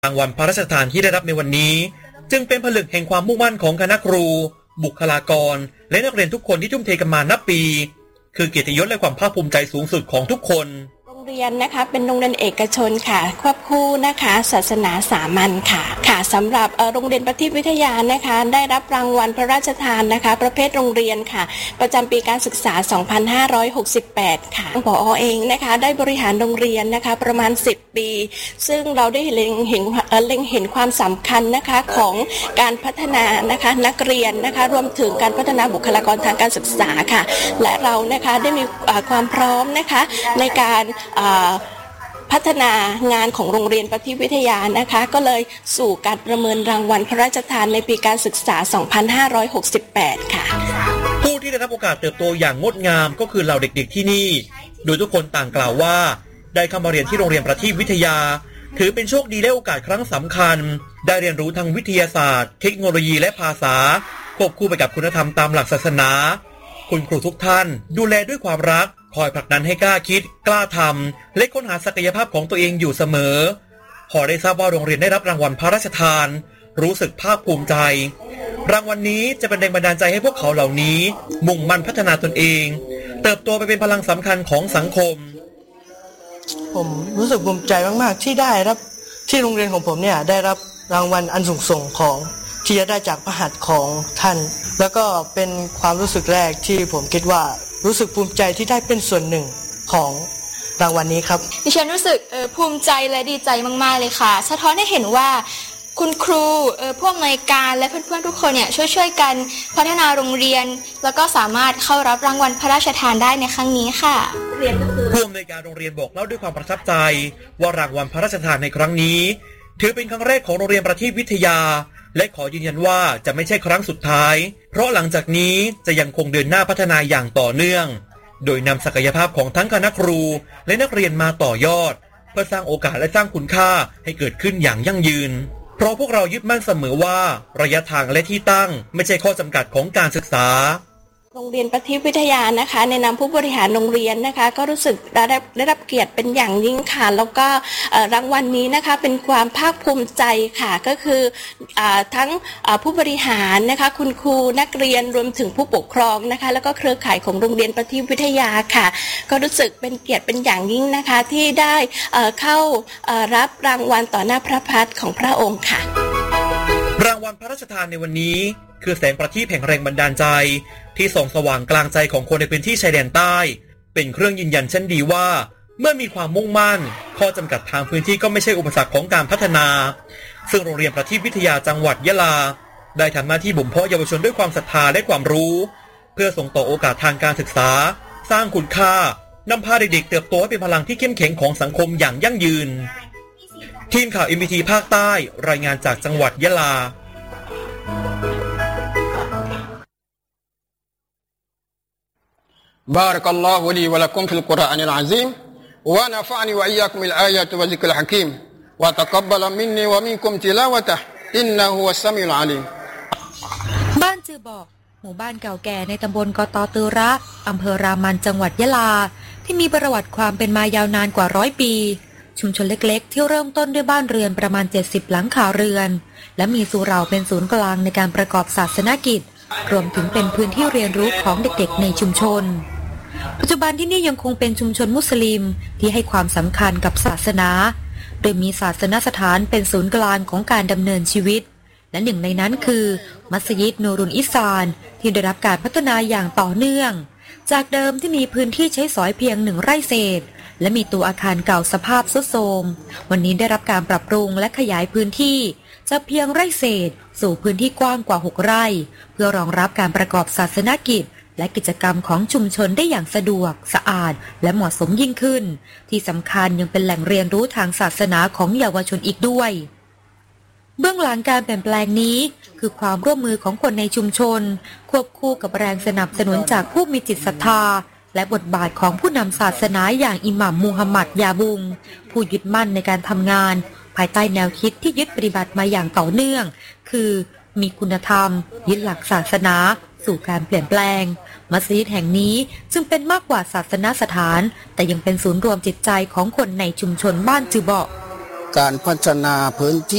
รางวัลพระราชทานที่ได้รับในวันนี้จึงเป็นผลึกแห่งความมุ่งมั่นของคณะครูบุคลากรและนักเรียนทุกคนที่ทุ่มเทกันมานับปีคือเกียรติยศและความภาคภูมิใจสูงสุดของทุกคนโรงเรียนนะคะเป็นโรงเรียนเอกชนค่ะควบคู่นะคะศาสนาสามัญค่ะสำหรับโรงเรียนประทีปวิทยานะคะได้รับรางวัลพระราชทานนะคะประเภทโรงเรียนค่ะประจำปีการศึกษา 2568 ค่ะผอ.เองนะคะได้บริหารโรงเรียนนะคะประมาณ10 ปีซึ่งเราได้เล็งเห็นความสำคัญนะคะของการพัฒนานะคะนักเรียนนะคะรวมถึงการพัฒนาบุคลากรทางการศึกษาค่ะและเรานะคะได้มีความพร้อมนะคะในการพัฒนางานของโรงเรียนประทีปวิทยานะคะก็เลยสู่การประเมินรางวัลพระราชทานในปีการศึกษา 2568 ค่ะผู้ที่ได้รับโอกาสเติบโตอย่างงดงามก็คือเหล่าเด็กๆที่นี่โดยทุกคนต่างกล่าวว่าได้เข้ามาเรียนที่โรงเรียนประทีปวิทยาถือเป็นโชคดีและโอกาสครั้งสำคัญได้เรียนรู้ทางวิทยาศาสตร์เทคโนโลยีและภาษาควบคู่ไปกับคุณธรรมตามหลักศาสนาคุณครูทุกท่านดูแลด้วยความรักคอยผลักดันให้กล้าคิดกล้าทำและค้นหาศักยภาพของตัวเองอยู่เสมอพอได้ทราบว่าโรงเรียนได้รับรางวัลพระราชทานรู้สึกภาคภูมิใจรางวัลนี้จะเป็นแรงบันดาลใจให้พวกเขาเหล่านี้มุ่งมั่นพัฒนาตนเองเติบโตไปเป็นพลังสำคัญของสังคมผมรู้สึกภูมิใจมากๆที่ได้รับที่โรงเรียนของผมเนี่ยได้รับรางวัลอันสูงส่งของที่จะได้จากพระหัตถ์ของท่านแล้วก็เป็นความรู้สึกแรกที่ผมคิดว่ารู้สึกภูมิใจที่ได้เป็นส่วนหนึ่งของรางวัลนี้ครับดิฉันรู้สึกภูมิใจและดีใจมากๆเลยค่ะสะท้อนให้เห็นว่าคุณครูผู้อำนวยการและเพื่อนๆทุกคนเนี่ยช่วยกันพัฒนาโรงเรียนแล้วก็สามารถเข้ารับรางวัลพระราชทานได้ในครั้งนี้ค่ะผู้อำนวยการโรงเรียนบอกเล่าด้วยความประทับใจว่ารางวัลพระราชทานในครั้งนี้ถือเป็นครั้งแรกของโรงเรียนประทีปวิทยาและขอยืนยันว่าจะไม่ใช่ครั้งสุดท้ายเพราะหลังจากนี้จะยังคงเดินหน้าพัฒนาอย่างต่อเนื่องโดยนำศักยภาพของทั้งคณะครูและนักเรียนมาต่อยอดเพื่อสร้างโอกาสและสร้างคุณค่าให้เกิดขึ้นอย่างยั่งยืนเพราะพวกเรายึดมั่นเสมอว่าระยะทางและที่ตั้งไม่ใช่ข้อจำกัดของการศึกษาโรงเรียนประทีปวิทยานะคะในนามผู้บริหารโรงเรียนนะคะก็รู้สึกได้รับเกียรติเป็นอย่างยิ่งค่ะแล้วก็รางวัลนี้นะคะเป็นความภาคภูมิใจค่ะก็คือทั้งผู้บริหารนะคะคุณครูนักเรียนรวมถึงผู้ปกครองนะคะแล้วก็เครือข่ายของโรงเรียนประทีปวิทยาค่ะก็รู้สึกเป็นเกียรติเป็นอย่างยิ่งนะคะที่ได้เข้ารับรางวัลต่อหน้าพระพักตร์ของพระองค์ค่ะรางวัลพระราชทานในวันนี้คือแสงประทีปแห่งแรงบันดาลใจที่ส่องสว่างกลางใจของคนในพื้นที่ชายแดนใต้เป็นเครื่องยืนยันชั้นดีว่าเมื่อมีความมุ่งมั่นข้อจำกัดทางพื้นที่ก็ไม่ใช่อุปสรรคของการพัฒนาซึ่งโรงเรียนประทีปวิทยาจังหวัดยะลาได้ทำหน้าที่บ่มเพาะเยาวชนด้วยความศรัทธาและความรู้เพื่อส่งต่อโอกาสทางการศึกษาสร้างคุณค่านำพาเด็กๆเติบโตให้เป็นพลังที่เข้มแข็งของสังคมอย่างยั่งยืนทีมข่าว MBT ภาคใต้รายงานจากจังหวัดยะลา بارك الله لي ولكم في القرآن العظيم ونفعني وإياكم بالآيات والذكر الحكيم وتقبل مني ومنكم تلاوته إنه هو السميع العليم บ้านจือบอกหมู่บ้านเก่าแก่ในตำบลกตตือระอำเภอรามันจังหวัดยะลาที่มีประวัติความเป็นมายาวนานกว่า100 ปีชุมชนเล็กๆที่เริ่มต้นด้วยบ้านเรือนประมาณ70หลังคาเรือนและมีสุเหร่าเป็นศูนย์กลางในการประกอบศาสนกิจรวมถึงเป็นพื้นที่เรียนรู้ของเด็กๆในชุมชนปัจจุบันที่นี่ยังคงเป็นชุมชนมุสลิมที่ให้ความสำคัญกับศาสนาโดยมีศาสนสถานเป็นศูนย์กลางของการดำเนินชีวิตและหนึ่งในนั้นคือมัสยิดนูรุนอิซานที่ได้รับการพัฒนาอย่างต่อเนื่องจากเดิมที่มีพื้นที่ใช้สอยเพียง1 ไร่เศษและมีตัวอาคารเก่าสภาพทรุดโทรมวันนี้ได้รับการปรับปรุงและขยายพื้นที่จากเพียงไร่เศษสู่พื้นที่กว้างกว่า6 ไร่เพื่อรองรับการประกอบศาสนกิจและกิจกรรมของชุมชนได้อย่างสะดวกสะอาดและเหมาะสมยิ่งขึ้นที่สำคัญยังเป็นแหล่งเรียนรู้ทางศาสนาของเยาวชนอีกด้วยเบื้องหลังการเปลี่ยนแปลงนี้คือความร่วมมือของคนในชุมชนควบคู่กับแรงสนับสนุนจากผู้มีจิตศรัทธาและบทบาทของผู้นำศาสนาอย่างอิหม่ามมูฮัมหมัดยาบุงผู้ยึดมั่นในการทำงานภายใต้แนวคิดที่ยึดปฏิบัติมาอย่างต่อเนื่องคือมีคุณธรรมยึดหลักศาสนาสู่การเปลี่ยนแปลงมัสยิดแห่งนี้จึงเป็นมากกว่าศาสนสถานแต่ยังเป็นศูนย์รวมจิตใจของคนในชุมชนบ้านจือเบาะการพัฒนาพื้นที่